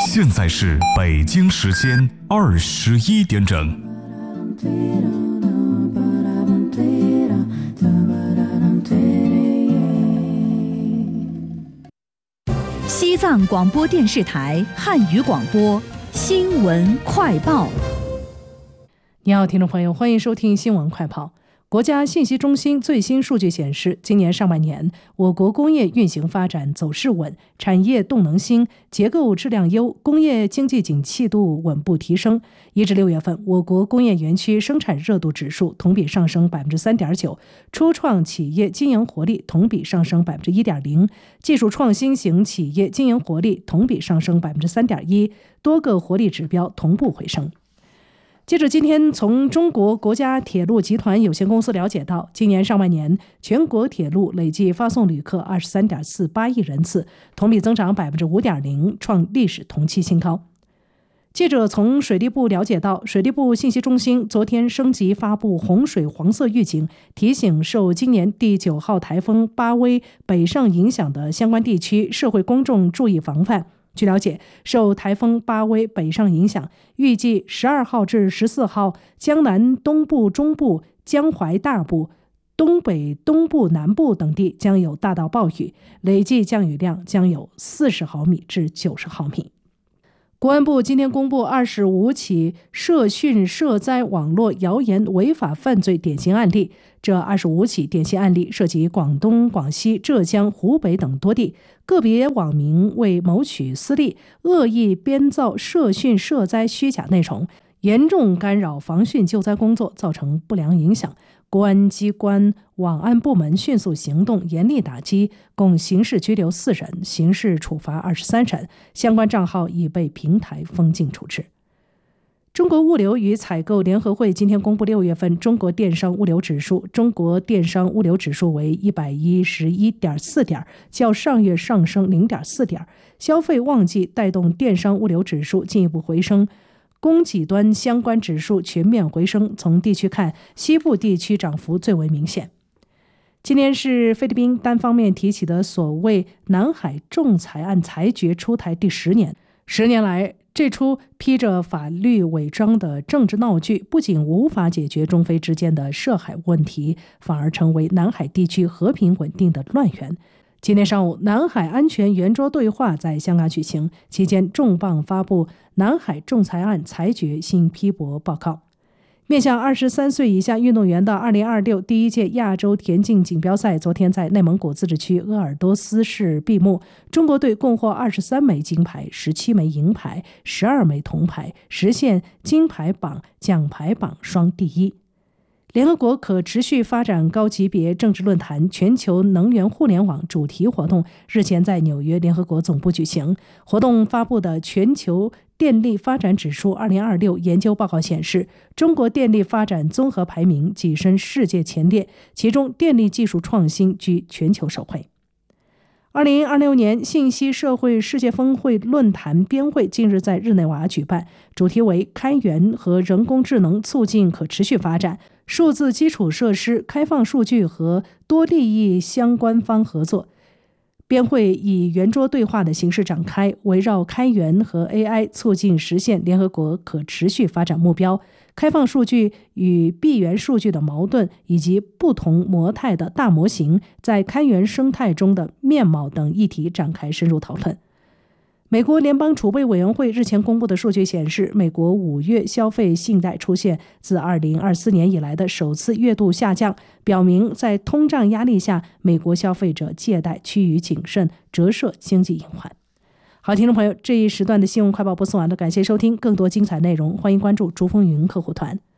现在是北京时间21点整。 西藏广播电视台汉语广播新闻快报。 你好，听众朋友，欢迎收听新闻快报。国家信息中心最新数据显示，今年上半年，我国工业运行发展走势稳，产业动能兴，结构质量优，工业经济景气度稳步提升。1至6月份，我国工业园区生产热度指数同比上升 3.9%， 初创企业经营活力同比上升 1.0%， 技术创新型企业经营活力同比上升 3.1%， 多个活力指标同步回升。截至今天，从中国国家铁路集团有限公司了解到，今年上半年全国铁路累计发送旅客 23.48 亿人次，同比增长 5.0%， 创历史同期新高。记者从水利部了解到，水利部信息中心昨天升级发布洪水黄色预警，提醒受今年第9号台风巴威北上影响的相关地区社会公众注意防范。据了解，受台风巴威北上影响，预计12号至14号，江南东部、中部、江淮大部、东北东部、南部等地将有大到暴雨，累计降雨量将有40毫米至90毫米。国安部今天公布25起涉汛涉灾网络谣言违法犯罪典型案例，这25起典型案例涉及广东、广西、浙江、湖北等多地，个别网民为谋取私利，恶意编造涉汛涉灾虚假内容，严重干扰防汛救灾工作，造成不良影响。国安机关网安部门迅速行动，严厉打击，共刑事拘留4人，刑事处罚23人，相关账号已被平台封禁处置。中国物流与采购联合会今天公布6月份中国电商物流指数，中国电商物流指数为 111.4 点，较上月上升 0.4 点。消费旺季带动电商物流指数进一步回升，供给端相关指数全面回升。从地区看，西部地区涨幅最为明显。今年是菲律宾单方面提起的所谓南海仲裁案裁决出台第10年。10年来，这出披着法律伪装的政治闹剧，不仅无法解决中菲之间的涉海问题，反而成为南海地区和平稳定的乱源。今天上午，南海安全圆桌对话在香港举行，期间重磅发布南海仲裁案裁决新批驳报告。面向23岁以下运动员的2026第一届亚洲田径锦标赛昨天在内蒙古自治区鄂尔多斯市闭幕，中国队共获23枚金牌、17枚银牌、12枚铜牌，实现金牌榜、奖牌榜双第一。联合国可持续发展高级别政治论坛全球能源互联网主题活动日前在纽约联合国总部举行。活动发布的全球电力发展指数2026研究报告显示，中国电力发展综合排名跻身世界前列，其中电力技术创新居全球首位。2026年信息社会世界峰会论坛编会近日在日内瓦举办，主题为开源和人工智能促进可持续发展，数字基础设施、开放数据和多利益相关方合作。编会以圆桌对话的形式展开，围绕开源和 AI 促进实现联合国可持续发展目标、开放数据与闭源数据的矛盾，以及不同模态的大模型在开源生态中的面貌等议题展开深入讨论。美国联邦储备委员会日前公布的数据显示，美国5月消费信贷出现自2024年以来的首次月度下降，表明在通胀压力下，美国消费者借贷趋于谨慎，折射经济隐患。好，听众朋友，这一时段的新闻快报播送完了，感谢收听，更多精彩内容欢迎关注竹风云客户团。